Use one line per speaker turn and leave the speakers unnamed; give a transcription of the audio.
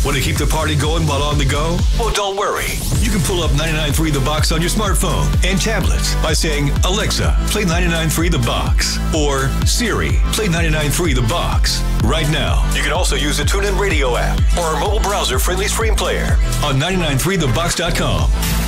Want to keep the party going while on the go? Well, don't worry. You can pull up 99.3 The Box on your smartphone and tablets by saying, Alexa, play 99.3 The Box. Or Siri, play 99.3 The Box. Right now, you can also use the TuneIn Radio app or our mobile browser-friendly stream player on 993thebox.com.